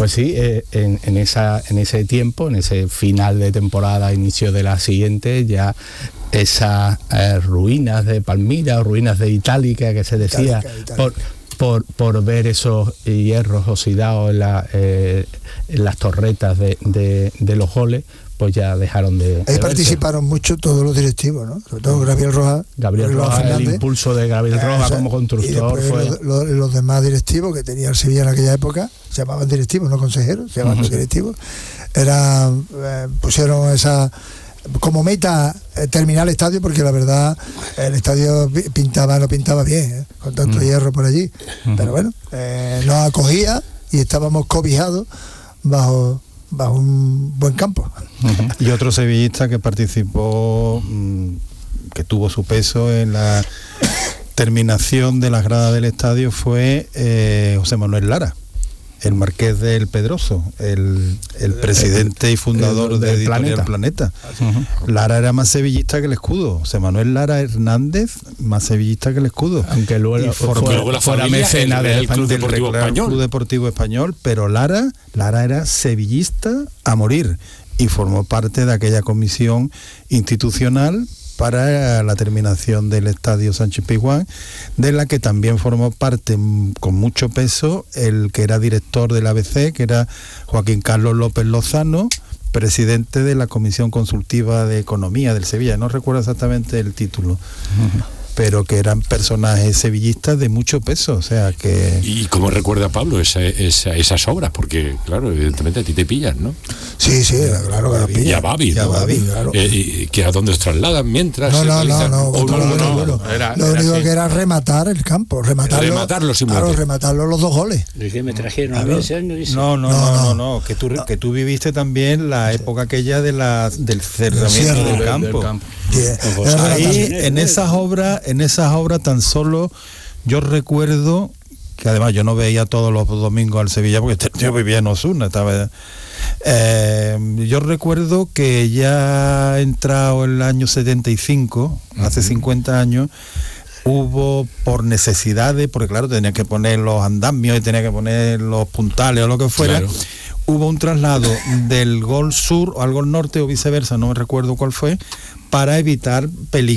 Pues sí, en ese tiempo, en ese final de temporada, inicio de la siguiente, ya esas ruinas de Palmira o ruinas de Itálica que se decía, por ver esos hierros oxidados en las torretas de los goles, pues ya dejaron de ahí participaron mucho todos los directivos, ¿no? Sobre todo Gabriel Rojas Fernández, el impulso de Gabriel Rojas como constructor. Y los demás directivos que tenía el Sevilla en aquella época, se llamaban directivos, no consejeros, se llamaban directivos, pusieron esa como meta terminar el estadio, porque la verdad el estadio no pintaba bien, con tanto hierro por allí, pero bueno, nos acogía y estábamos cobijados bajo un buen campo. Y otro sevillista que participó, que tuvo su peso en la terminación de las gradas del estadio, fue José Manuel Lara, el marqués del Pedroso, el presidente y fundador de Editorial Planeta. Lara era más sevillista que el Escudo. José Manuel Lara Hernández, más sevillista que el Escudo. Aunque luego fuera mecena del Club Deportivo Español, pero Lara era sevillista a morir y formó parte de aquella comisión institucional para la terminación del Estadio Sánchez Pizjuán, de la que también formó parte con mucho peso el que era director del ABC, que era Joaquín Carlos López Lozano, presidente de la Comisión Consultiva de Economía del Sevilla. No recuerdo exactamente el título, pero que eran personajes sevillistas de mucho peso, o sea que... ¿Y cómo recuerda Pablo esas obras? Porque, claro, evidentemente a ti te pillan, ¿no? Sí, claro que la pillan. Ya va, claro. ¿Que a dónde os trasladan mientras? No. Lo único que era rematar el campo, rematarlo los 2 goles. ¿Y qué me trajeron a mí ese año? No, que tú viviste también la época aquella del cerramiento del campo. Ahí, en esas obras tan solo yo recuerdo que, además, yo no veía todos los domingos al Sevilla porque yo vivía en Osuna, yo recuerdo que ya entrado el año 75, hace 50 años, hubo, por necesidades, porque claro, tenía que poner los andamios y tenía que poner los puntales o lo que fuera, claro. Hubo un traslado del gol sur al gol norte o viceversa, no me recuerdo cuál fue, para evitar peligro